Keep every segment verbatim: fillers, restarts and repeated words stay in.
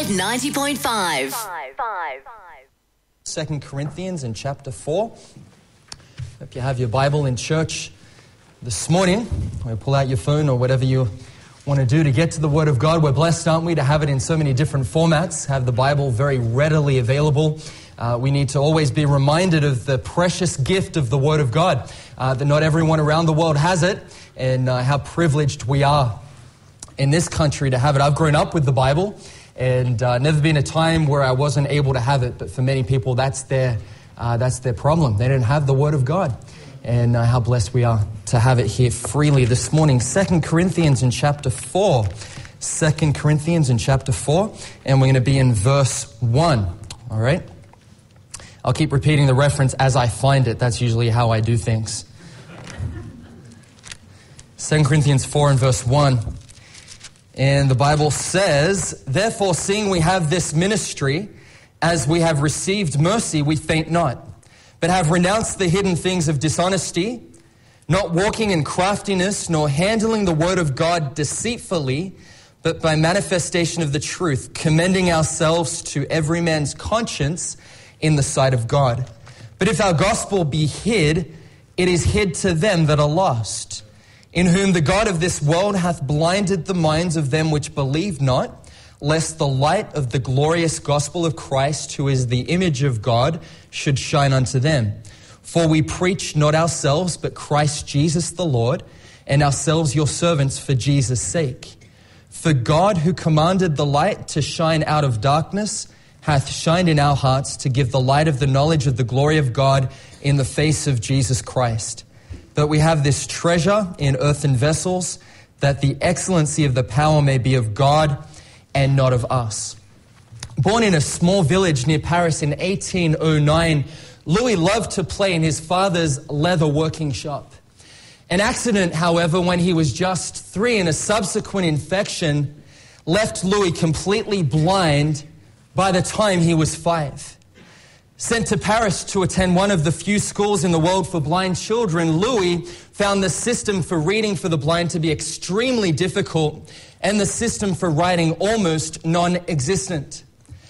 Vibe ninety point five. Second Corinthians in chapter four. Hope you have your Bible in church this morning, or pull out your phone or whatever you want to do to get to the Word of God. We're blessed, aren't we, to have it in so many different formats, have the Bible very readily available. Uh, we need to always be reminded of the precious gift of the Word of God, uh, that not everyone around the world has it, and uh, how privileged we are in this country to have it. I've grown up with the Bible, and uh, never been a time where I wasn't able to have it. But for many people, that's their uh, that's their problem. They don't have the Word of God, and uh, how blessed we are to have it here freely this morning. Second Corinthians in chapter four. Second Corinthians in chapter four, and we're going to be in verse one. All right. I'll keep repeating the reference as I find it. That's usually how I do things. Second Corinthians four and verse one. And the Bible says, "Therefore, seeing we have this ministry, as we have received mercy, we faint not, but have renounced the hidden things of dishonesty, not walking in craftiness, nor handling the word of God deceitfully, but by manifestation of the truth, commending ourselves to every man's conscience in the sight of God. But if our gospel be hid, it is hid to them that are lost, in whom the God of this world hath blinded the minds of them which believe not, lest the light of the glorious gospel of Christ, who is the image of God, should shine unto them. For we preach not ourselves, but Christ Jesus the Lord, and ourselves your servants for Jesus' sake. For God, who commanded the light to shine out of darkness, hath shined in our hearts to give the light of the knowledge of the glory of God in the face of Jesus Christ. But we have this treasure in earthen vessels, that the excellency of the power may be of God and not of us." Born in a small village near Paris in eighteen oh nine, Louis loved to play in his father's leather working shop. An accident, however, when he was just three, and a subsequent infection left Louis completely blind by the time he was five. Sent to Paris to attend one of the few schools in the world for blind children, Louis found the system for reading for the blind to be extremely difficult and the system for writing almost non-existent.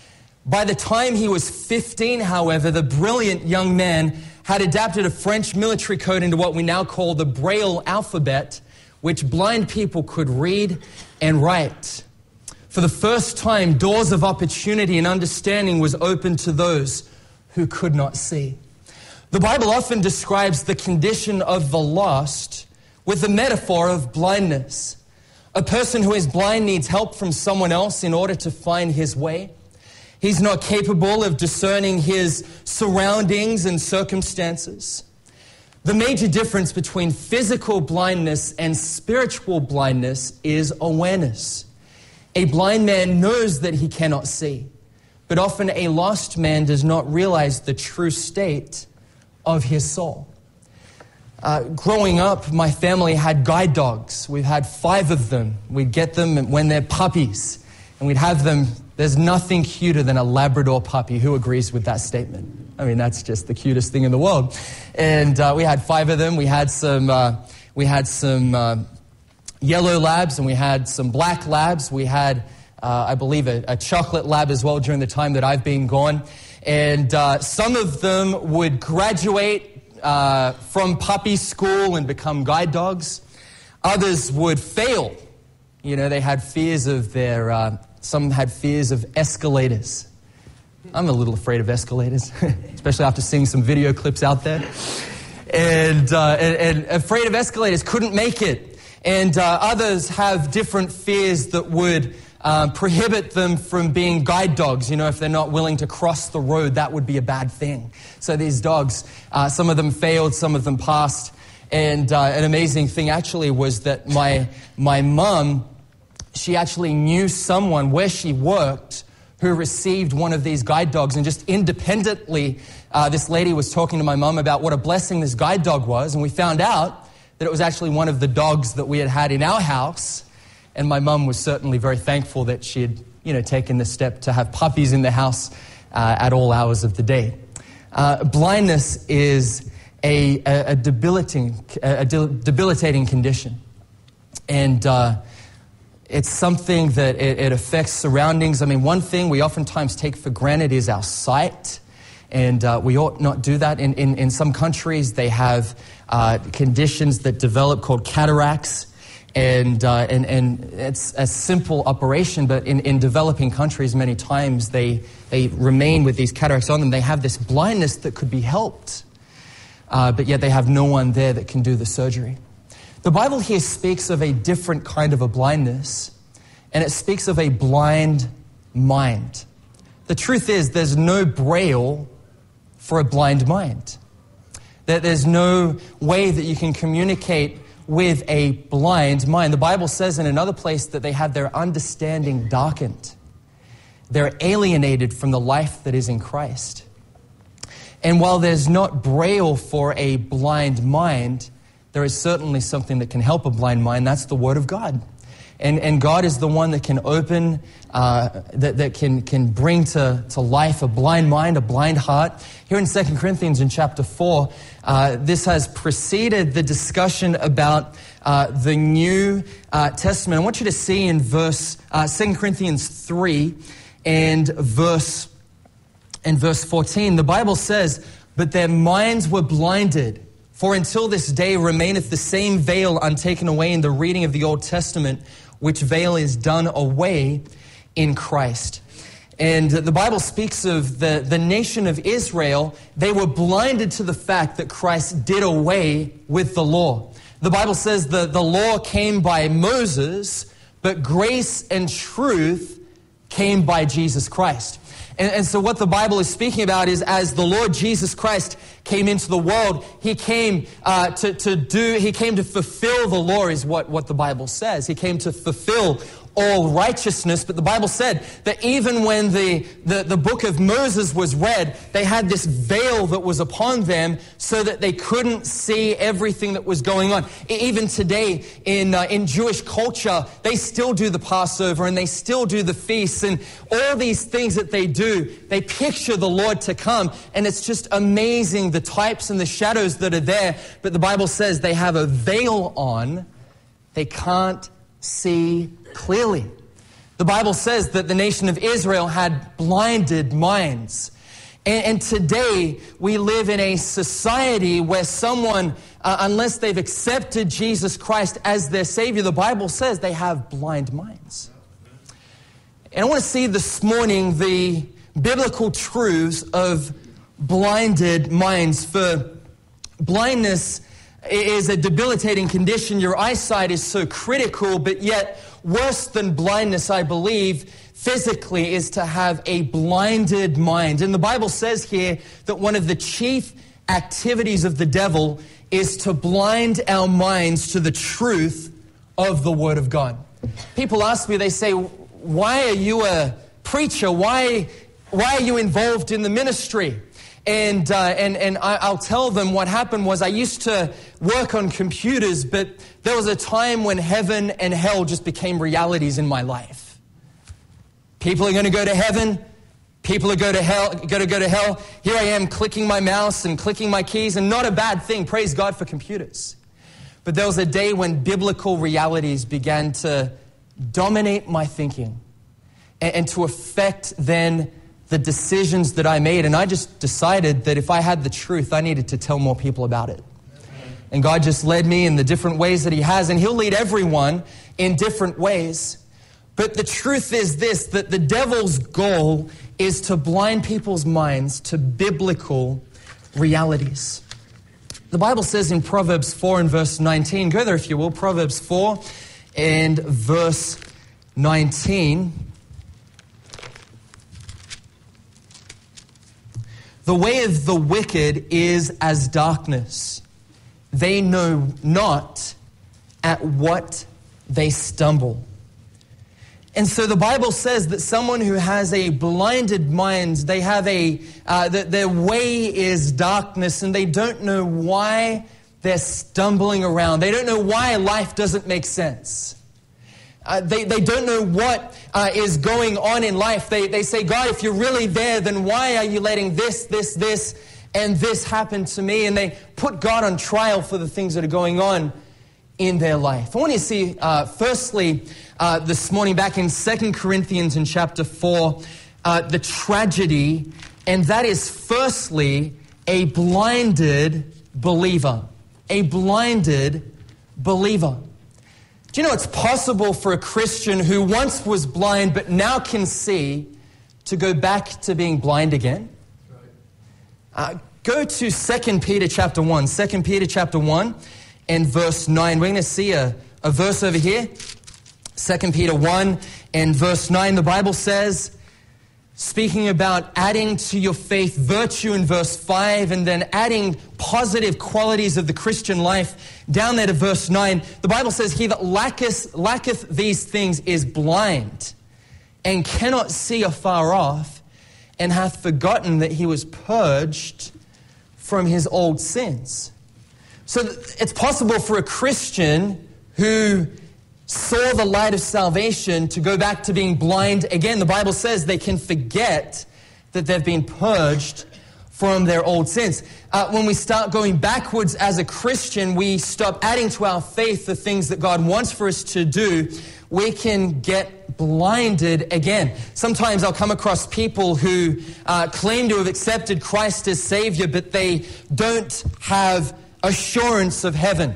By the time he was fifteen, however, the brilliant young man had adapted a French military code into what we now call the Braille alphabet, which blind people could read and write. For the first time, doors of opportunity and understanding was open to those who could not see. The Bible often describes the condition of the lost with the metaphor of blindness. A person who is blind needs help from someone else in order to find his way. He's not capable of discerning his surroundings and circumstances. The major difference between physical blindness and spiritual blindness is awareness. A blind man knows that he cannot see, but often a lost man does not realize the true state of his soul. Uh, growing up, my family had guide dogs. We've had five of them. We'd get them when they're puppies, and we'd have them. There's nothing cuter than a Labrador puppy. Who agrees with that statement? I mean, that's just the cutest thing in the world. And uh, we had five of them. We had some, uh, we had some uh, yellow labs, and we had some black labs. We had Uh, I believe, a, a chocolate lab as well during the time that I've been gone. And uh, some of them would graduate uh, from puppy school and become guide dogs. Others would fail. You know, they had fears of their, uh, some had fears of escalators. I'm a little afraid of escalators, especially after seeing some video clips out there. And, uh, and, and afraid of escalators, couldn't make it. And uh, others have different fears that would Uh, prohibit them from being guide dogs. You know, if they're not willing to cross the road, that would be a bad thing. So these dogs, uh, some of them failed, some of them passed. And uh, an amazing thing actually was that my my mom, she actually knew someone where she worked who received one of these guide dogs. And just independently, uh, this lady was talking to my mom about what a blessing this guide dog was. And we found out that it was actually one of the dogs that we had had in our house. And my mum was certainly very thankful that she had, you know, taken the step to have puppies in the house uh, at all hours of the day. Uh, blindness is a, a, a debilitating, a debilitating condition, and uh, it's something that it, it affects surroundings. I mean, one thing we oftentimes take for granted is our sight. And uh, we ought not do that. In, in, in some countries, they have uh, conditions that develop called cataracts. And, uh, and, and it's a simple operation, but in, in developing countries, many times they, they remain with these cataracts on them. They have this blindness that could be helped, uh, but yet they have no one there that can do the surgery. The Bible here speaks of a different kind of a blindness, and it speaks of a blind mind. The truth is, there's no braille for a blind mind. That there's no way that you can communicate with a blind mind. The Bible says in another place that they have their understanding darkened. They're alienated from the life that is in Christ. And while there's not braille for a blind mind, there is certainly something that can help a blind mind. That's the Word of God. And, and God is the one that can open, uh, that, that can, can bring to, to life a blind mind, a blind heart. Here in Second Corinthians in chapter four, uh, this has preceded the discussion about uh, the New uh, Testament. I want you to see in verse uh, Second Corinthians three and verse, and verse fourteen, the Bible says, "But their minds were blinded. For until this day remaineth the same veil untaken away in the reading of the Old Testament, which veil is done away in Christ." And the Bible speaks of the, the nation of Israel. They were blinded to the fact that Christ did away with the law. The Bible says the, the law came by Moses, but grace and truth came by Jesus Christ. And, and so what the Bible is speaking about is as the Lord Jesus Christ came into the world, he came uh, to, to do, he came to fulfill the law is what, what the Bible says. He came to fulfill all righteousness. But the Bible said that even when the, the, the book of Moses was read, they had this veil that was upon them so that they couldn't see everything that was going on. Even today in, uh, in Jewish culture, they still do the Passover and they still do the feasts and all these things that they do. They picture the Lord to come, and it's just amazing the types and the shadows that are there. But the Bible says they have a veil on. They can't see clearly. The Bible says that the nation of Israel had blinded minds. And, and today we live in a society where someone, uh, unless they've accepted Jesus Christ as their Savior, the Bible says they have blind minds. And I want to see this morning the biblical truths of blinded minds. For blindness is a debilitating condition. Your eyesight is so critical, but yet worse than blindness, I believe, physically, is to have a blinded mind. And the Bible says here that one of the chief activities of the devil is to blind our minds to the truth of the Word of God. People ask me, they say, why are you a preacher? Why, why are you involved in the ministry? And, uh, and, and I, I'll tell them what happened was I used to work on computers, but there was a time when heaven and hell just became realities in my life. People are going to go to heaven. People are going to hell, going to go to hell. Here I am clicking my mouse and clicking my keys, and not a bad thing. Praise God for computers. But there was a day when biblical realities began to dominate my thinking and, and to affect then the decisions that I made. And I just decided that if I had the truth, I needed to tell more people about it. And God just led me in the different ways that He has. And He'll lead everyone in different ways. But the truth is this, that the devil's goal is to blind people's minds to biblical realities. The Bible says in Proverbs four and verse nineteen, go there if you will, Proverbs four and verse nineteen. The way of the wicked is as darkness. They know not at what they stumble. And so the Bible says that someone who has a blinded mind, they have a, uh, that their way is darkness, and they don't know why they're stumbling around. They don't know why life doesn't make sense. Uh, they, they don't know what uh, is going on in life. They, they say, God, if you're really there, then why are you letting this, this, this, and this happen to me? And they put God on trial for the things that are going on. in their life. I want you to see, uh, firstly, uh, this morning back in Second Corinthians in chapter four, uh, the tragedy, and that is firstly a blinded believer. A blinded believer. Do you know it's possible for a Christian who once was blind but now can see to go back to being blind again? Uh, go to Second Peter chapter one. Second Peter chapter one and verse nine. We're going to see a, a verse over here. Second Peter one and verse nine. The Bible says, speaking about adding to your faith virtue in verse five, and then adding positive qualities of the Christian life down there to verse nine, the Bible says, he that lacketh, lacketh these things is blind and cannot see afar off, and hath forgotten that he was purged from his old sins. So it's possible for a Christian who saw the light of salvation to go back to being blind again. The Bible says they can forget that they've been purged from their old sins. Uh, when we start going backwards as a Christian, we stop adding to our faith the things that God wants for us to do. We can get blinded again. Sometimes I'll come across people who uh, claim to have accepted Christ as Savior, but they don't have assurance of heaven.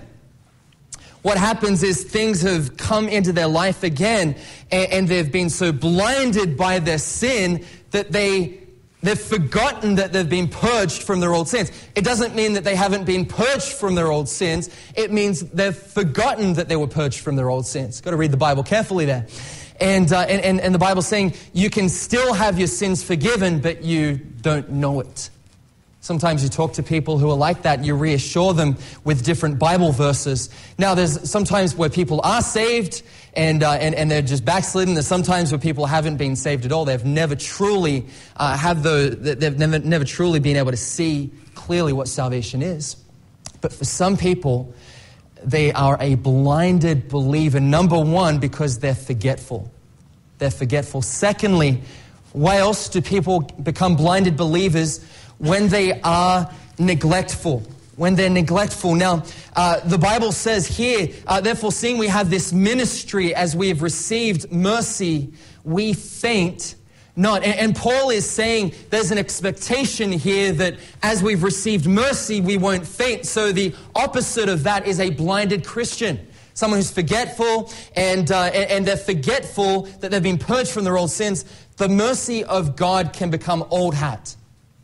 What happens is things have come into their life again, and, and they've been so blinded by their sin that they, they've forgotten that they've been purged from their old sins. It doesn't mean that they haven't been purged from their old sins. It means they've forgotten that they were purged from their old sins. Got to read the Bible carefully there. And, uh, and, and, and the Bible's saying you can still have your sins forgiven, but you don't know it. Sometimes you talk to people who are like that, and you reassure them with different Bible verses. Now, there's sometimes where people are saved and uh, and, and they're just backslidden. There's sometimes where people haven't been saved at all. They've never truly uh, have the they've never never truly been able to see clearly what salvation is. But for some people, they are a blinded believer. Number one, because they're forgetful. They're forgetful. Secondly, why else do people become blinded believers? When they are neglectful. When they're neglectful. Now, uh, the Bible says here, uh, therefore seeing we have this ministry as we have received mercy, we faint not. And, and Paul is saying there's an expectation here that as we've received mercy, we won't faint. So the opposite of that is a blinded Christian. Someone who's forgetful, and, uh, and, and they're forgetful that they've been purged from their old sins. The mercy of God can become old hat.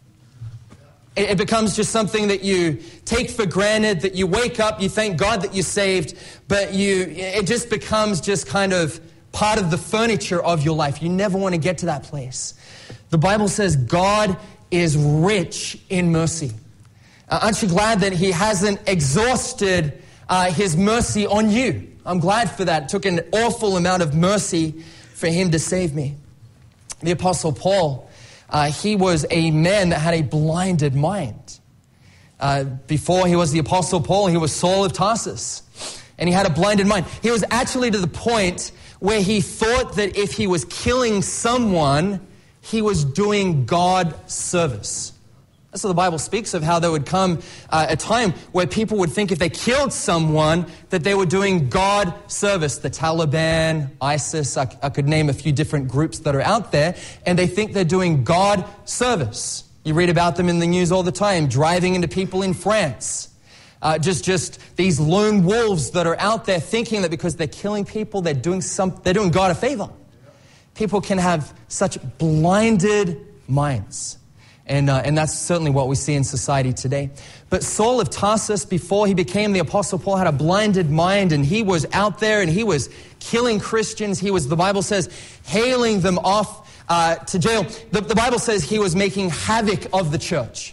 It becomes just something that you take for granted, that you wake up, you thank God that you're saved, but you it just becomes just kind of part of the furniture of your life. You never want to get to that place. The Bible says God is rich in mercy. Uh, aren't you glad that he hasn't exhausted uh, his mercy on you? I'm glad for that. It took an awful amount of mercy for him to save me. The Apostle Paul, Uh, he was a man that had a blinded mind. Uh, before he was the Apostle Paul, he was Saul of Tarsus. And he had a blinded mind. He was actually to the point where he thought that if he was killing someone, he was doing God service. That's what the Bible speaks of, how there would come uh, a time where people would think if they killed someone that they were doing God service. The Taliban, ISIS, I, I could name a few different groups that are out there, and they think they're doing God service. You read about them in the news all the time, driving into people in France. Uh, just, just these lone wolves that are out there thinking that because they're killing people, they're doing some, they're doing God a favor. People can have such blinded minds. And, uh, and that's certainly what we see in society today. But Saul of Tarsus, before he became the Apostle Paul, had a blinded mind, and he was out there and he was killing Christians. He was, the Bible says, hailing them off uh, to jail. The, the Bible says he was making havoc of the church.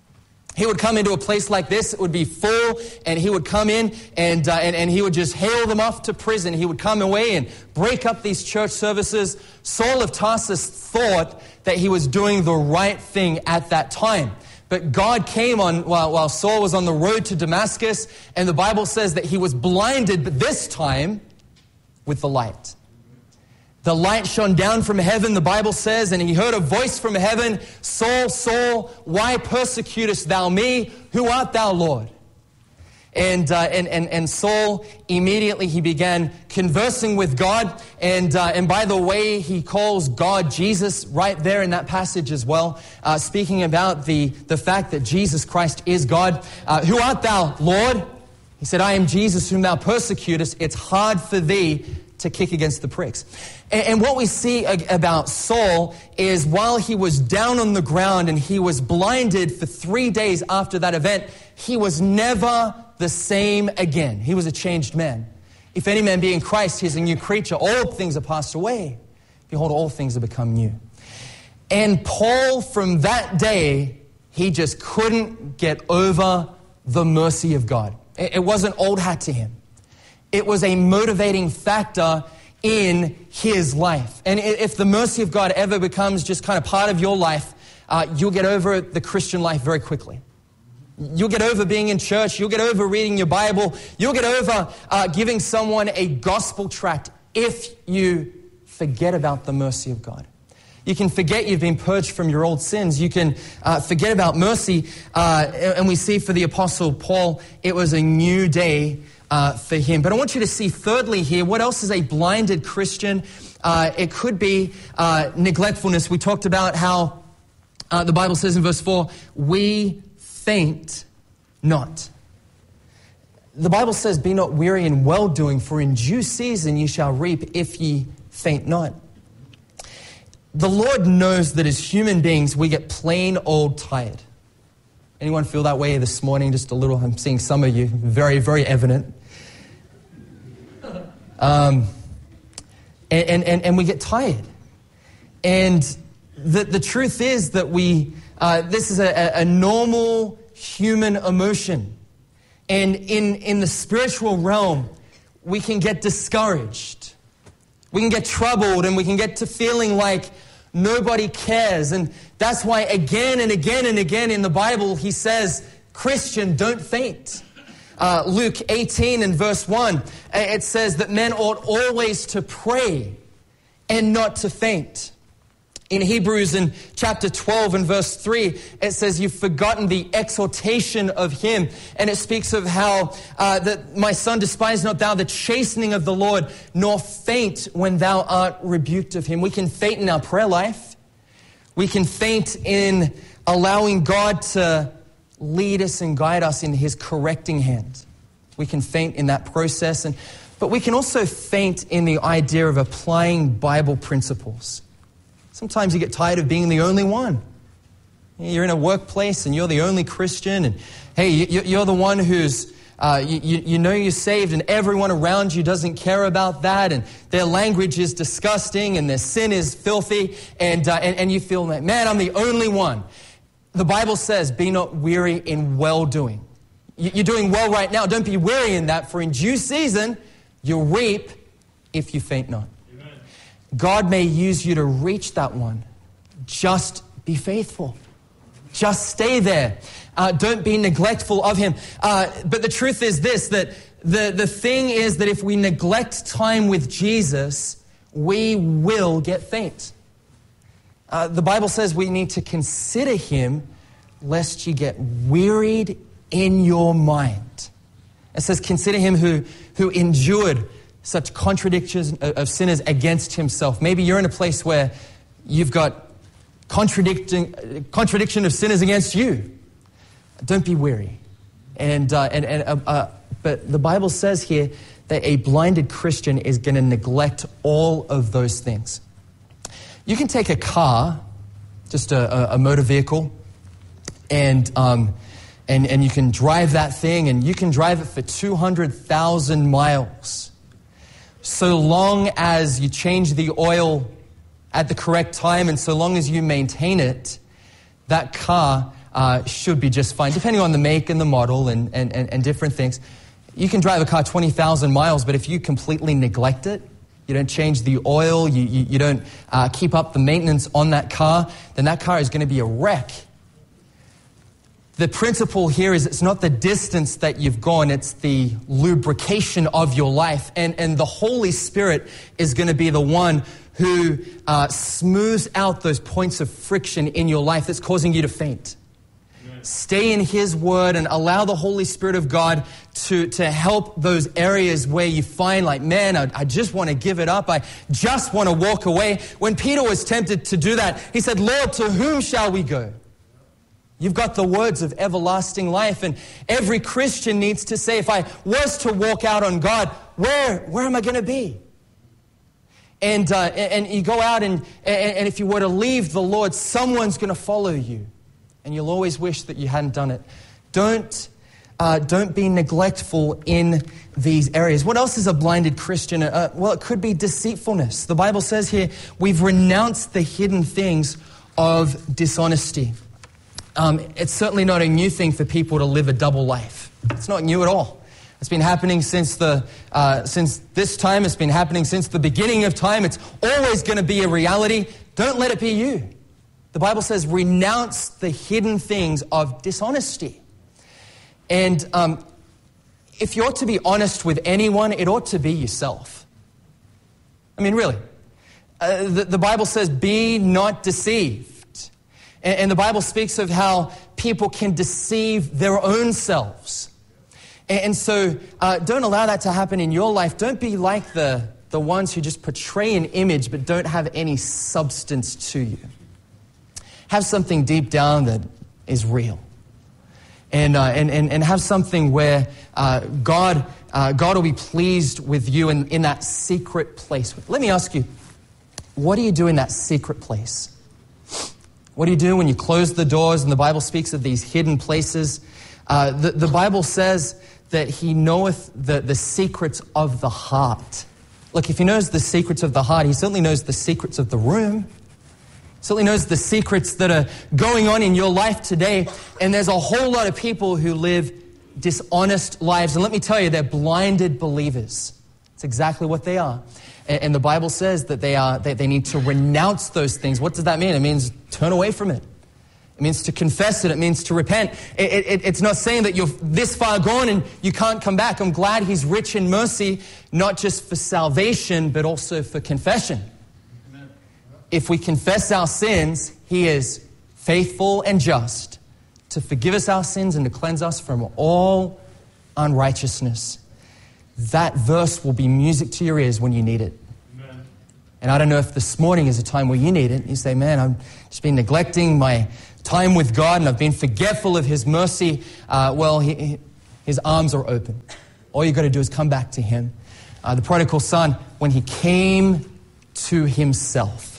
He would come into a place like this, it would be full, and he would come in and, uh, and, and he would just hail them off to prison. He would come away and break up these church services. Saul of Tarsus thought that he was doing the right thing at that time. But God came on while, while Saul was on the road to Damascus, and the Bible says that he was blinded, but this time with the light. The light shone down from heaven, the Bible says, and he heard a voice from heaven, Saul, Saul, why persecutest thou me? Who art thou, Lord? And, uh, and, and, and Saul, immediately he began conversing with God. And, uh, and by the way, he calls God Jesus right there in that passage as well, uh, speaking about the, the fact that Jesus Christ is God. Uh, Who art thou, Lord? He said, I am Jesus whom thou persecutest. It's hard for thee to kick against the pricks. And, and what we see about Saul is while he was down on the ground and he was blinded for three days after that event, he was never the same again. He was a changed man. If any man be in Christ, he is a new creature. All things are passed away. Behold, all things have become new. And Paul, from that day, he just couldn't get over the mercy of God. It wasn't old hat to him. It was a motivating factor in his life. And if the mercy of God ever becomes just kind of part of your life, uh, you'll get over the Christian life very quickly. You'll get over being in church. You'll get over reading your Bible. You'll get over uh, giving someone a gospel tract if you forget about the mercy of God. You can forget you've been purged from your old sins. You can uh, forget about mercy. Uh, and we see for the Apostle Paul, it was a new day uh, for him. But I want you to see thirdly here, what else is a blinded Christian? Uh, it could be uh, neglectfulness. We talked about how uh, the Bible says in verse four, we faint not. The Bible says, be not weary in well-doing, for in due season ye shall reap if ye faint not. The Lord knows that as human beings, we get plain old tired. Anyone feel that way this morning? Just a little, I'm seeing some of you, very, very evident. Um, and, and, and we get tired. And the, the truth is that we, uh, this is a, a normal human emotion. And in, in the spiritual realm, we can get discouraged. We can get troubled and we can get to feeling like nobody cares. And that's why again and again and again in the Bible, he says, Christian, don't faint. Uh, Luke eighteen and verse one, it says that men ought always to pray and not to faint. In Hebrews in chapter twelve and verse three, it says, you've forgotten the exhortation of him. And it speaks of how uh, that my son, despise not thou the chastening of the Lord, nor faint when thou art rebuked of him. We can faint in our prayer life. We can faint in allowing God to lead us and guide us in his correcting hand. We can faint in that process. And but we can also faint in the idea of applying Bible principles. Sometimes you get tired of being the only one. You're in a workplace and you're the only Christian. And hey, you're the one who's, uh, you, you know you're saved and everyone around you doesn't care about that. And their language is disgusting and their sin is filthy. And, uh, and, and you feel like, man, I'm the only one. The Bible says, be not weary in well-doing. You're doing well right now. Don't be weary in that, for in due season you'll reap if you faint not. God may use you to reach that one. Just be faithful. Just stay there. Uh, don't be neglectful of him. Uh, but the truth is this, that the, the thing is that if we neglect time with Jesus, we will get faint. Uh, the Bible says we need to consider him lest you get wearied in your mind. It says, consider him who, who endured such contradictions of sinners against himself. Maybe you're in a place where you've got contradicting contradiction of sinners against you. Don't be weary. And uh, and and uh, uh, but the Bible says here that a blinded Christian is going to neglect all of those things. You can take a car, just a, a, a motor vehicle, and um, and and you can drive that thing, and you can drive it for two hundred thousand miles. So long as you change the oil at the correct time and so long as you maintain it, that car uh, should be just fine, depending on the make and the model and, and, and, and different things. You can drive a car twenty thousand miles, but if you completely neglect it, you don't change the oil, you, you, you don't uh, keep up the maintenance on that car, then that car is going to be a wreck. The principle here is it's not the distance that you've gone, it's the lubrication of your life. And, and the Holy Spirit is going to be the one who uh, smooths out those points of friction in your life that's causing you to faint. Amen. stay in His Word and allow the Holy Spirit of God to, to help those areas where you find like, man, I, I just want to give it up. I just want to walk away. When Peter was tempted to do that, he said, Lord, to whom shall we go? You've got the words of everlasting life, and every Christian needs to say, if I was to walk out on God, where, where am I going to be? And uh, and you go out, and, and if you were to leave the Lord, someone's going to follow you, and you'll always wish that you hadn't done it. Don't uh, don't be neglectful in these areas. What else is a blinded Christian? Uh, well, it could be deceitfulness. The Bible says here, we've renounced the hidden things of dishonesty. Um, it's certainly not a new thing for people to live a double life. It's not new at all. It's been happening since the uh, since this time. It's been happening since the beginning of time. It's always going to be a reality. Don't let it be you. The Bible says, renounce the hidden things of dishonesty. And um, if you ought to be honest with anyone, it ought to be yourself. I mean, really. Uh, the, the Bible says, be not deceived. And the Bible speaks of how people can deceive their own selves. And so uh, don't allow that to happen in your life. Don't be like the, the ones who just portray an image but don't have any substance to you. Have something deep down that is real. And, uh, and, and, and have something where uh, God, uh, God will be pleased with you in, in that secret place. Let me ask you, what do you do in that secret place? What do you do when you close the doors? And the Bible speaks of these hidden places. Uh, the, the Bible says that He knoweth the, the secrets of the heart. Look, if He knows the secrets of the heart, He certainly knows the secrets of the room. He certainly knows the secrets that are going on in your life today. And there's a whole lot of people who live dishonest lives. And let me tell you, they're blinded believers. It's exactly what they are. And the Bible says that they are they, they need to renounce those things. What does that mean? It means turn away from it. It means to confess it. It means to repent. It, it, it's not saying that you're this far gone and you can't come back. I'm glad He's rich in mercy, not just for salvation, but also for confession. Amen. If we confess our sins, He is faithful and just to forgive us our sins and to cleanse us from all unrighteousness. That verse will be music to your ears when you need it. Amen. And I don't know if this morning is a time where you need it. You say, man, I've just been neglecting my time with God and I've been forgetful of His mercy. Uh, well, he, His arms are open. All you got to do is come back to Him. Uh, the prodigal son, when he came to himself,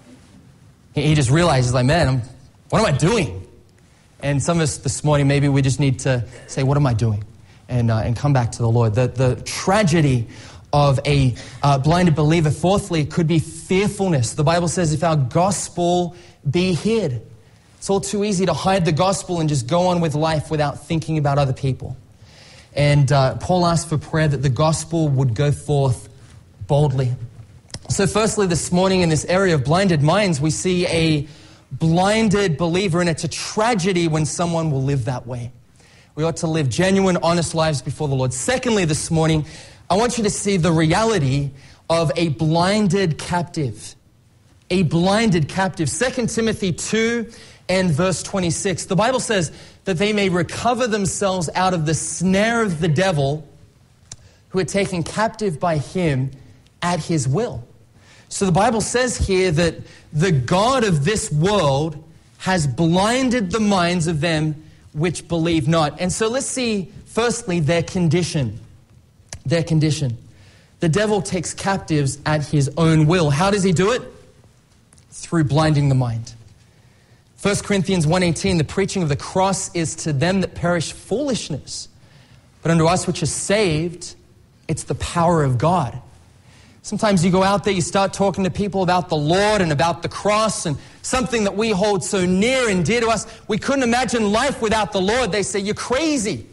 he, he just realized, he's like, man, I'm, what am I doing? And some of us this morning, maybe we just need to say, what am I doing? And, uh, and come back to the Lord. The, the tragedy of a uh, blinded believer, fourthly, could be fearfulness. The Bible says if our gospel be hid, it's all too easy to hide the gospel and just go on with life without thinking about other people. And uh, Paul asked for prayer that the gospel would go forth boldly. So firstly, this morning in this area of blinded minds, we see a blinded believer, and it's a tragedy when someone will live that way. We ought to live genuine, honest lives before the Lord. Secondly, this morning, I want you to see the reality of a blinded captive. A blinded captive. Second Timothy two and verse twenty-six. The Bible says that they may recover themselves out of the snare of the devil, who are taken captive by him at his will. So the Bible says here that the God of this world has blinded the minds of them which believe not. And so let's see, firstly, their condition. Their condition. The devil takes captives at his own will. How does he do it? Through blinding the mind. First Corinthians one eighteen, the preaching of the cross is to them that perish foolishness. But unto us which are saved, it's the power of God. Sometimes you go out there, you start talking to people about the Lord and about the cross and something that we hold so near and dear to us. We couldn't imagine life without the Lord. They say, you're crazy.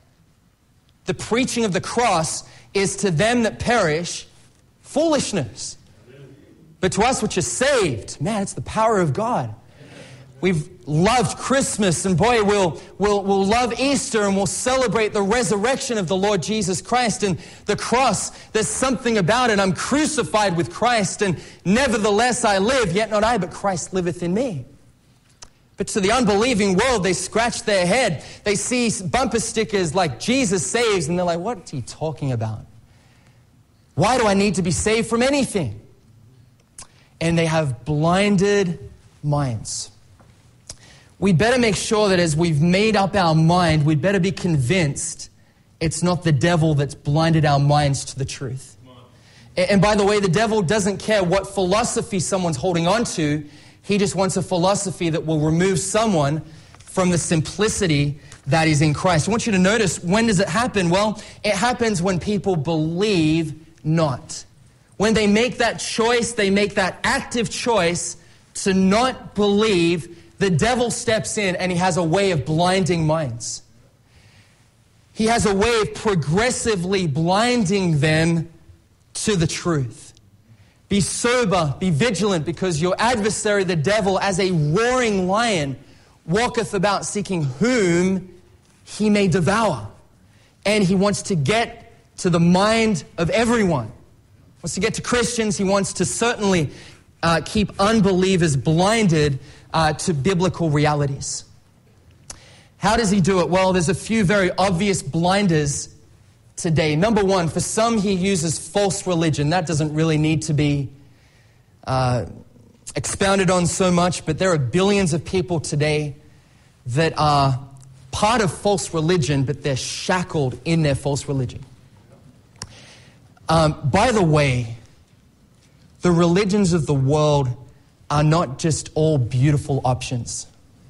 The preaching of the cross is to them that perish foolishness. But to us which are saved, man, it's the power of God. We've loved Christmas, and boy, we'll, we'll, we'll love Easter, and we'll celebrate the resurrection of the Lord Jesus Christ and the cross. There's something about it. I'm crucified with Christ, and nevertheless I live, yet not I, but Christ liveth in me. But to the unbelieving world, they scratch their head. They see bumper stickers like Jesus saves, and they're like, what's he talking about? Why do I need to be saved from anything? And they have blinded minds. We better make sure that as we've made up our mind, we'd better be convinced it's not the devil that's blinded our minds to the truth. And by the way, the devil doesn't care what philosophy someone's holding on to. He just wants a philosophy that will remove someone from the simplicity that is in Christ. I want you to notice, when does it happen? Well, it happens when people believe not. When they make that choice, they make that active choice to not believe, the devil steps in and he has a way of blinding minds. He has a way of progressively blinding them to the truth. Be sober, be vigilant, because your adversary, the devil, as a roaring lion, walketh about seeking whom he may devour. And he wants to get to the mind of everyone. He wants to get to Christians. He wants to certainly uh, keep unbelievers blinded uh, to biblical realities. How does he do it? Well, there's a few very obvious blinders today. Number one, for some he uses false religion. That doesn't really need to be uh, expounded on so much, but there are billions of people today that are part of false religion, but they're shackled in their false religion. Um, by the way, the religions of the world are not just all beautiful options.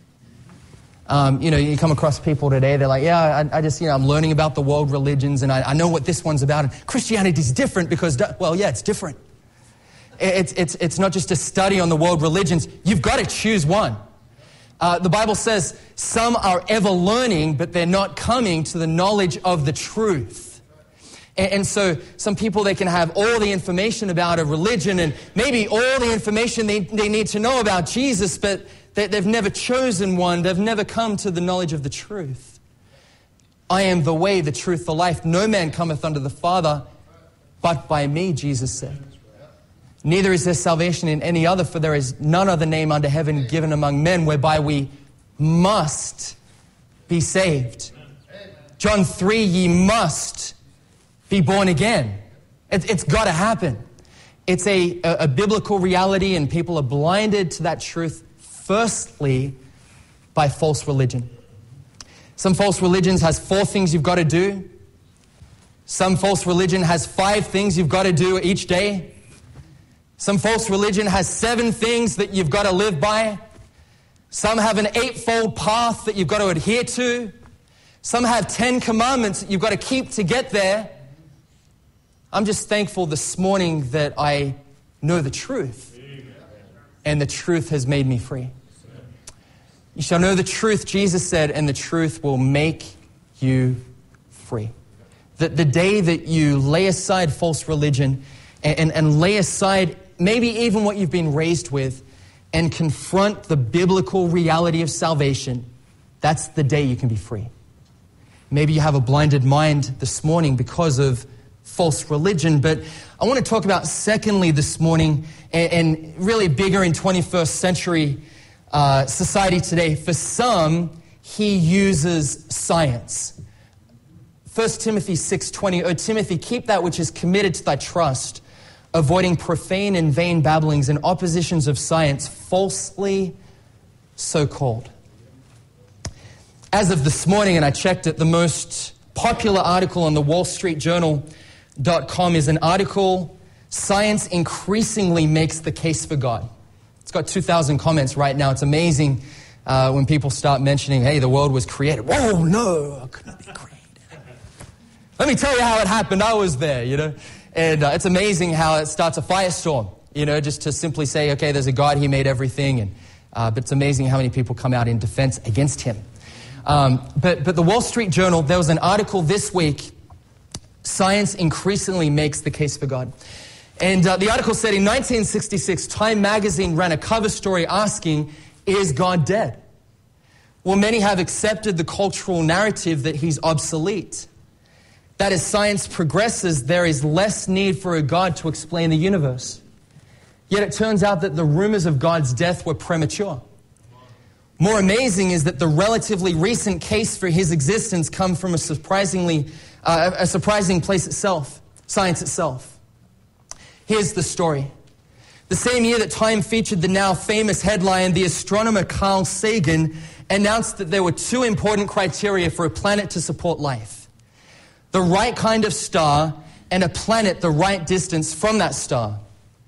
Um, you know, you come across people today, they're like, yeah, I, I just, you know, I'm learning about the world religions and I, I know what this one's about. And Christianity is different because, well, yeah, it's different. It's, it's, it's not just a study on the world religions. You've got to choose one. Uh, the Bible says some are ever learning, but they're not coming to the knowledge of the truth. And, and so some people, they can have all the information about a religion and maybe all the information they, they need to know about Jesus, but they've never chosen one. They've never come to the knowledge of the truth. I am the way, the truth, the life. No man cometh unto the Father but by me, Jesus said. Neither is there salvation in any other, for there is none other name under heaven given among men whereby we must be saved. John three, ye must be born again. It, it's got to happen. It's a, a, a biblical reality, and people are blinded to that truth. Firstly, by false religion. Some false religions has four things you've got to do. Some false religion has five things you've got to do each day. Some false religion has seven things that you've got to live by. Some have an eightfold path that you've got to adhere to. Some have ten commandments that you've got to keep to get there. I'm just thankful this morning that I know the truth. And the truth has made me free. You shall know the truth, Jesus said, and the truth will make you free. The, the day that you lay aside false religion and, and, and lay aside maybe even what you've been raised with and confront the biblical reality of salvation, that's the day you can be free. Maybe you have a blinded mind this morning because of false religion, but I want to talk about secondly this morning, and, and really bigger in twenty-first century uh, society today. For some, he uses science. First Timothy six twenty, O Timothy, keep that which is committed to thy trust, avoiding profane and vain babblings and oppositions of science, falsely so called. As of this morning, and I checked it, the most popular article on the Wall Street Journal dot com is an article, Science Increasingly Makes the Case for God. It's got two thousand comments right now. It's amazing uh, when people start mentioning, hey, the world was created. Whoa, no, it could not be created. Let me tell you how it happened. I was there, you know. And uh, it's amazing how it starts a firestorm, you know, just to simply say, okay, there's a God, he made everything. And uh, but it's amazing how many people come out in defense against him. Um, but, but the Wall Street Journal, there was an article this week, Science Increasingly Makes the Case for God. And uh, the article said in nineteen sixty-six, Time magazine ran a cover story asking, is God dead? Well, many have accepted the cultural narrative that he's obsolete. That as science progresses, there is less need for a God to explain the universe. Yet it turns out that the rumors of God's death were premature. More amazing is that the relatively recent case for his existence come from a surprisingly, uh, a surprising place itself, science itself. Here's the story. The same year that Time featured the now famous headline, the astronomer Carl Sagan announced that there were two important criteria for a planet to support life. The right kind of star and a planet the right distance from that star.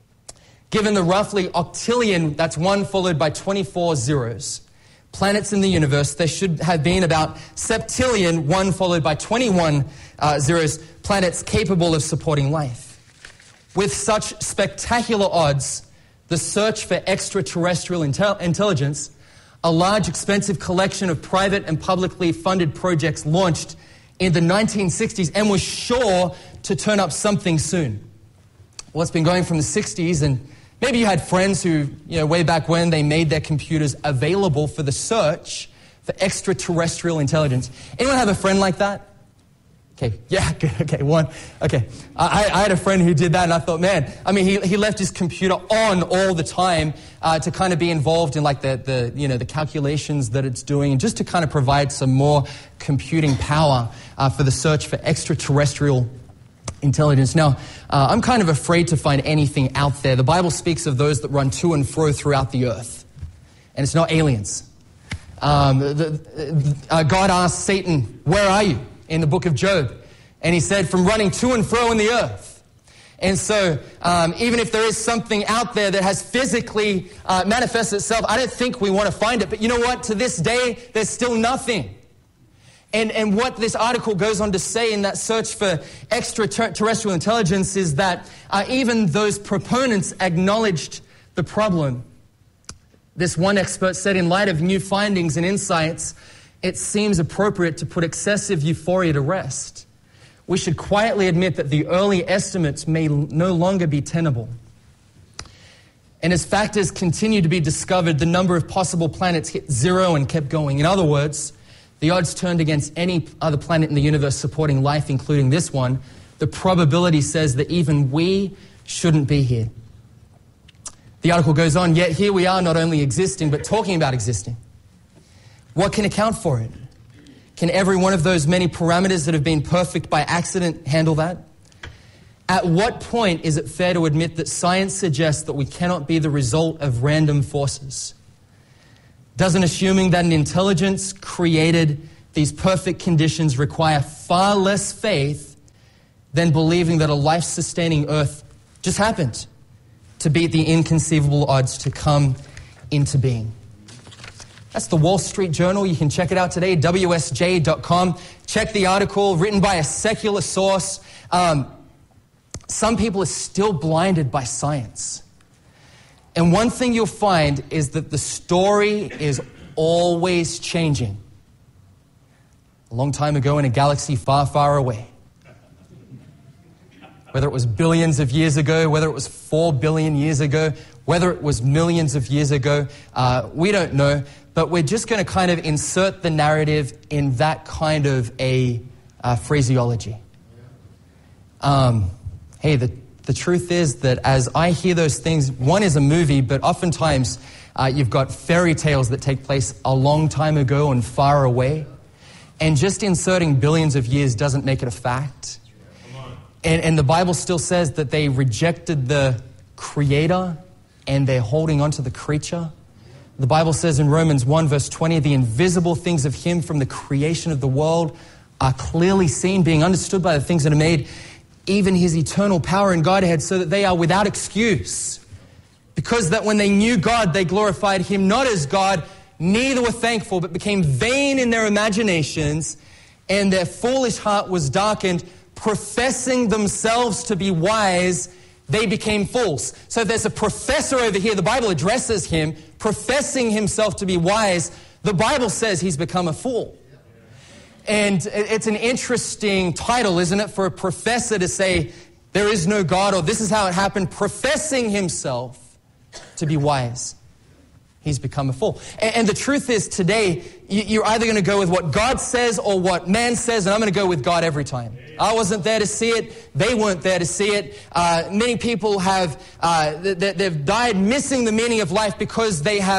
Given the roughly octillion, that's one followed by twenty-four zeros, planets in the universe, there should have been about septillion, one followed by twenty-one uh, zeros, planets capable of supporting life. With such spectacular odds, the search for extraterrestrial intel- intelligence, a large, expensive collection of private and publicly funded projects launched in the nineteen sixties and was sure to turn up something soon. Well, it's been going from the sixties, and maybe you had friends who, you know, way back when they made their computers available for the search for extraterrestrial intelligence. Anyone have a friend like that? Okay, yeah, good, okay, one. Okay, I, I had a friend who did that, and I thought, man, I mean, he, he left his computer on all the time uh, to kind of be involved in like the, the, you know, the calculations that it's doing, and just to kind of provide some more computing power uh, for the search for extraterrestrial intelligence. Now, uh, I'm kind of afraid to find anything out there. The Bible speaks of those that run to and fro throughout the earth, and it's not aliens. Um, the, uh, God asked Satan, where are you? In the book of Job. And he said, from running to and fro in the earth. And so, um, even if there is something out there that has physically uh, manifested itself, I don't think we want to find it. But you know what? To this day, there's still nothing. And, and what this article goes on to say in that search for extraterrestrial intelligence is that uh, even those proponents acknowledged the problem. This one expert said, in light of new findings and insights, it seems appropriate to put excessive euphoria to rest. We should quietly admit that the early estimates may no longer be tenable. And as factors continue to be discovered, the number of possible planets hit zero and kept going. In other words, the odds turned against any other planet in the universe supporting life, including this one. The probability says that even we shouldn't be here. The article goes on, yet here we are not only existing, but talking about existing. What can account for it? Can every one of those many parameters that have been perfect by accident handle that? At what point is it fair to admit that science suggests that we cannot be the result of random forces? Doesn't assuming that an intelligence created these perfect conditions require far less faith than believing that a life-sustaining earth just happened to beat the inconceivable odds to come into being? That's the Wall Street Journal. You can check it out today, W S J dot com. Check the article, written by a secular source. Um, some people are still blinded by science. And one thing you'll find is that the story is always changing. A long time ago in a galaxy far, far away. Whether it was billions of years ago, whether it was four billion years ago, whether it was millions of years ago, uh, we don't know. But we're just going to kind of insert the narrative in that kind of a uh, phraseology. Um, hey, the, the truth is that as I hear those things, one is a movie, but oftentimes uh, you've got fairy tales that take place a long time ago and far away. And just inserting billions of years doesn't make it a fact. And, and the Bible still says that they rejected the Creator and they're holding on to the creature. The Bible says in Romans one verse twenty, the invisible things of Him from the creation of the world are clearly seen, being understood by the things that are made, even His eternal power and Godhead, so that they are without excuse. Because that when they knew God, they glorified Him not as God, neither were thankful, but became vain in their imaginations, and their foolish heart was darkened. Professing themselves to be wise, they became fools. So there's a professor over here. The Bible addresses him, professing himself to be wise. The Bible says he's become a fool. And it's an interesting title, isn't it, for a professor to say, there is no God, or this is how it happened, professing himself to be wise. He's become a fool. And the truth is, today, you're either going to go with what God says or what man says, and I'm going to go with God every time. I wasn't there to see it. They weren't there to see it. Uh, many people have, uh, they've died missing the meaning of life because they have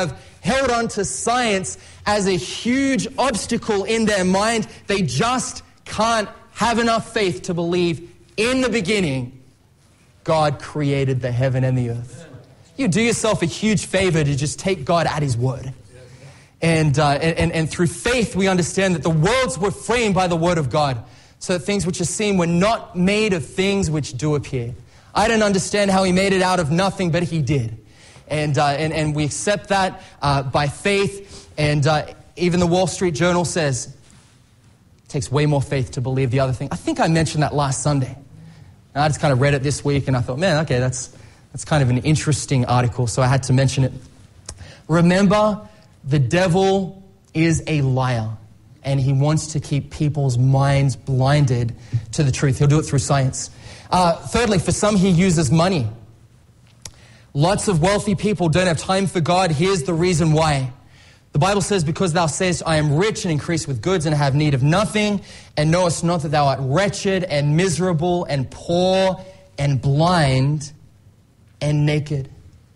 held on to science as a huge obstacle in their mind. They just can't have enough faith to believe in the beginning, God created the heaven and the earth. You do yourself a huge favor to just take God at His word. And, uh, and, and through faith, we understand that the worlds were framed by the word of God, so that things which are seen were not made of things which do appear. I don't understand how He made it out of nothing, but He did. And, uh, and, and we accept that uh, by faith. And uh, even the Wall Street Journal says, it takes way more faith to believe the other thing. I think I mentioned that last Sunday. And I just kind of read it this week, and I thought, man, okay, that's, that's kind of an interesting article, so I had to mention it. Remember, the devil is a liar, and he wants to keep people's minds blinded to the truth. He'll do it through science. Uh, thirdly, for some, he uses money. Lots of wealthy people don't have time for God. Here's the reason why. The Bible says, because thou sayest, I am rich and increase with goods and have need of nothing, and knowest not that thou art wretched and miserable and poor and blind and naked.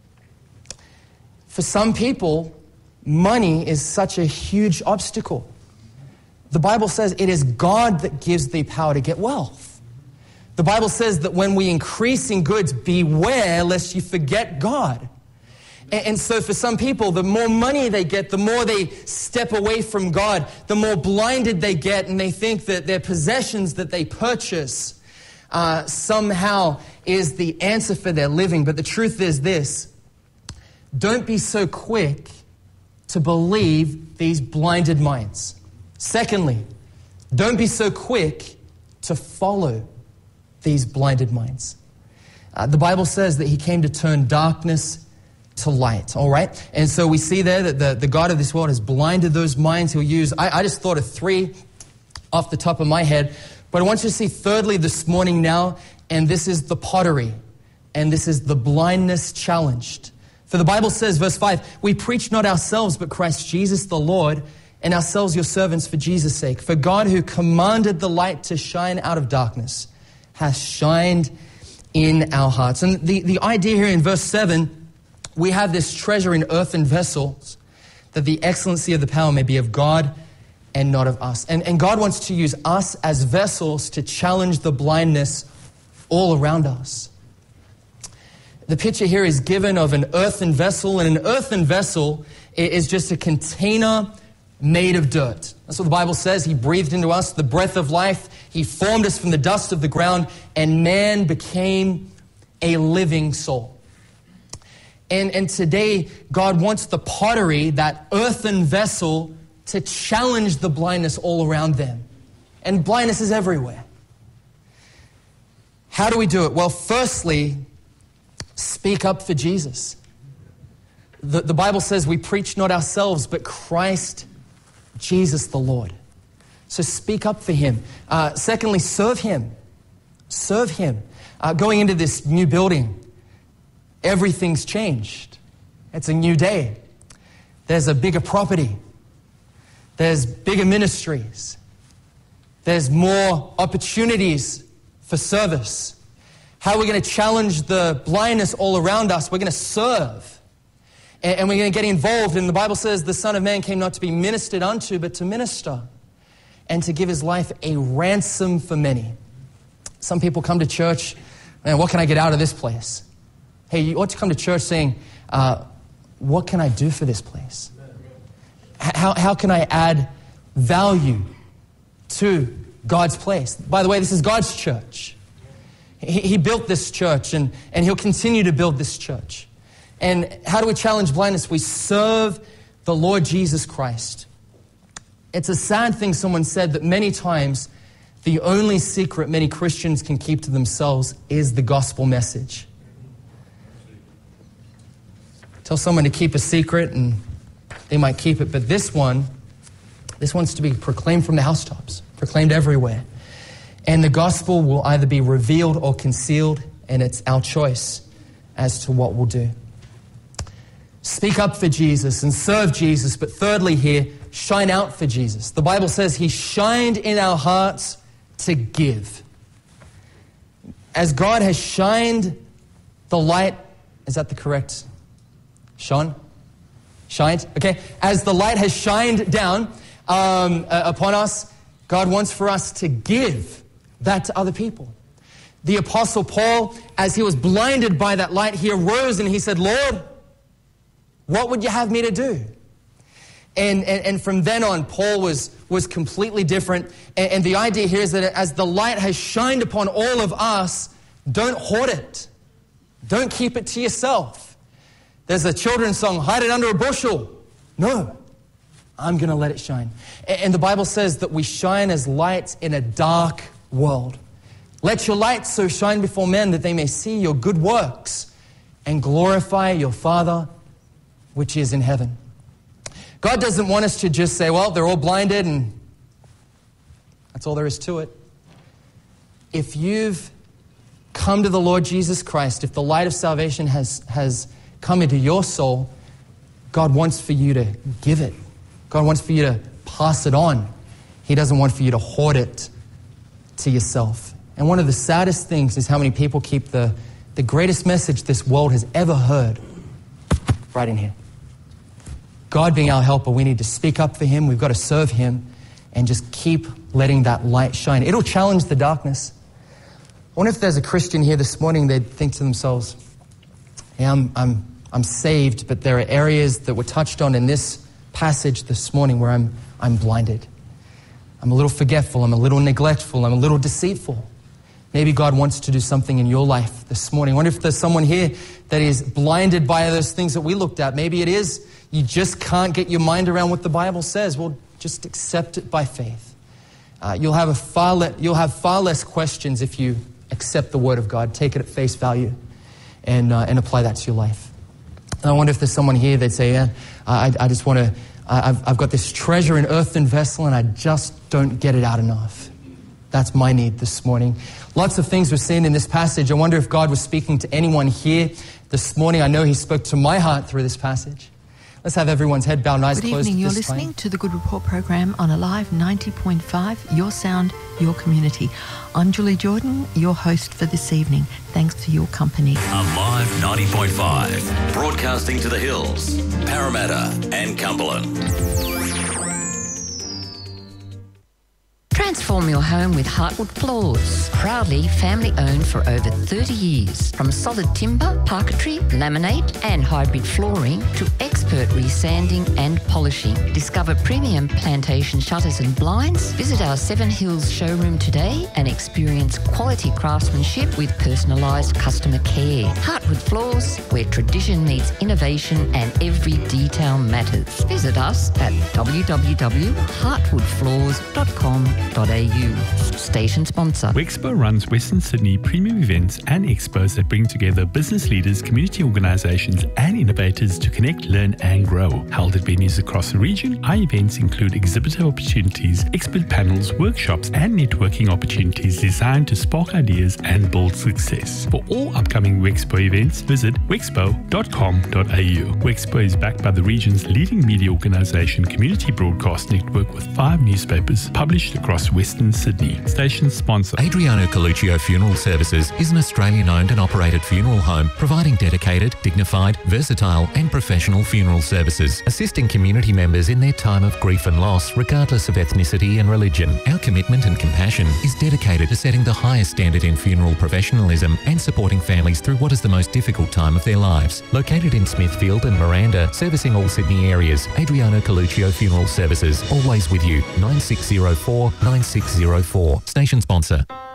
For some people, money is such a huge obstacle. The Bible says it is God that gives thee power to get wealth. The Bible says that when we increase in goods, beware lest you forget God. And, and so for some people, the more money they get, the more they step away from God, the more blinded they get, and they think that their possessions that they purchase uh, somehow is the answer for their living. But the truth is this: don't be so quick to believe these blinded minds. Secondly, don't be so quick to follow these blinded minds. Uh, the Bible says that He came to turn darkness to light, all right? And so we see there that the, the God of this world has blinded those minds. He'll use, I, I just thought of three off the top of my head, but I want you to see thirdly this morning now, and this is the pottery, and this is the blindness challenged. For the Bible says, verse five, we preach not ourselves, but Christ Jesus the Lord, and ourselves your servants for Jesus' sake. For God, who commanded the light to shine out of darkness, hath shined in our hearts. And the, the idea here in verse seven, we have this treasure in earthen vessels, that the excellency of the power may be of God and not of us. And, and God wants to use us as vessels to challenge the blindness all around us. The picture here is given of an earthen vessel, and an earthen vessel is just a container made of dirt. That's what the Bible says. He breathed into us the breath of life. He formed us from the dust of the ground, and man became a living soul. And, and today, God wants the pottery, that earthen vessel, to challenge the blindness all around them. And blindness is everywhere. How do we do it? Well, firstly, speak up for Jesus. The, the Bible says we preach not ourselves, but Christ Jesus the Lord. So speak up for Him. Uh, secondly, serve Him. Serve Him. Uh, going into this new building, everything's changed. It's a new day. There's a bigger property. There's bigger ministries. There's more opportunities for service. How are we going to challenge the blindness all around us? We're going to serve. And, and we're going to get involved. And the Bible says the Son of Man came not to be ministered unto, but to minister, and to give His life a ransom for many. Some people come to church, man, what can I get out of this place? Hey, you ought to come to church saying, uh, what can I do for this place? How, how can I add value to God's place? By the way, this is God's church. He, he built this church, and, and He'll continue to build this church. And how do we challenge blindness? We serve the Lord Jesus Christ. It's a sad thing someone said, that many times the only secret many Christians can keep to themselves is the gospel message. Tell someone to keep a secret and they might keep it, but this one, this one's to be proclaimed from the housetops, proclaimed everywhere. And the gospel will either be revealed or concealed, and it's our choice as to what we'll do. Speak up for Jesus and serve Jesus, but thirdly here, shine out for Jesus. The Bible says He shined in our hearts to give. As God has shined the light, is that the correct? Shone? Shined, okay? As the light has shined down um, uh, upon us, God wants for us to give that to other people. The Apostle Paul, as he was blinded by that light, he arose and he said, Lord, what would you have me to do? And, and, and from then on, Paul was, was completely different. And, and the idea here is that as the light has shined upon all of us, don't hoard it. Don't keep it to yourself. There's a children's song, hide it under a bushel. No, I'm going to let it shine. And, and the Bible says that we shine as lights in a dark world. Let your light so shine before men that they may see your good works and glorify your Father which is in heaven. God doesn't want us to just say, well, they're all blinded and that's all there is to it. If you've come to the Lord Jesus Christ, if the light of salvation has, has come into your soul, God wants for you to give it. God wants for you to pass it on. He doesn't want for you to hoard it to yourself. And one of the saddest things is how many people keep the, the greatest message this world has ever heard right in here. God being our helper, we need to speak up for Him. We've got to serve Him and just keep letting that light shine. It'll challenge the darkness. I wonder if there's a Christian here this morning, they'd think to themselves, yeah, I'm, I'm, I'm saved, but there are areas that were touched on in this passage this morning where I'm, I'm blinded. I'm a little forgetful. I'm a little neglectful. I'm a little deceitful. Maybe God wants to do something in your life this morning. I wonder if there's someone here that is blinded by those things that we looked at. Maybe it is you just can't get your mind around what the Bible says. Well, just accept it by faith. Uh, you'll have a far le- you'll have far less questions if you accept the Word of God, take it at face value, and uh, and apply that to your life. And I wonder if there's someone here that'd say, yeah, I, I just want to, I've, I've got this treasure in earthen vessel and I just don't get it out enough. That's my need this morning. Lots of things we're seeing in this passage. I wonder if God was speaking to anyone here this morning. I know He spoke to my heart through this passage. Let's have everyone's head bowed and eyes closed. Good evening. You're this listening time. to the Good Report program on Alive ninety point five, your sound, your community. I'm Julie Jordan, your host for this evening. Thanks for your company. Alive ninety point five, broadcasting to the hills, Parramatta and Cumberland. Transform your home with Heartwood Floors. Proudly family owned for over thirty years. From solid timber, parquetry, laminate and hybrid flooring to expert resanding and polishing. Discover premium plantation shutters and blinds. Visit our Seven Hills showroom today and experience quality craftsmanship with personalised customer care. Heartwood Floors, where tradition meets innovation and every detail matters. Visit us at w w w dot heartwood floors dot com dot a u. Station sponsor. Wexpo runs Western Sydney premium events and expos that bring together business leaders, community organisations and innovators to connect, learn and grow. Held at venues across the region, our events include exhibitor opportunities, expert panels, workshops and networking opportunities designed to spark ideas and build success. For all upcoming Wexpo events, visit wexpo dot com dot a u. Wexpo is backed by the region's leading media organisation, Community Broadcast Network, with five newspapers published across Western Sydney. Station sponsor. Adriano Coluccio Funeral Services is an Australian-owned and operated funeral home providing dedicated, dignified, versatile and professional funeral services, assisting community members in their time of grief and loss regardless of ethnicity and religion. Our commitment and compassion is dedicated to setting the highest standard in funeral professionalism and supporting families through what is the most difficult time of their lives. Located in Smithfield and Miranda, servicing all Sydney areas, Adriano Coluccio Funeral Services, always with you. nine six zero four nine six zero four. Station sponsor.